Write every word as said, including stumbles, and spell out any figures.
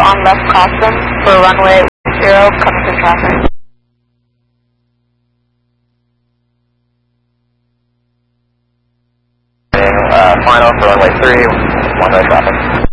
on left crossing for runway zero coming through traffic. Uh, final for runway three, one way traffic.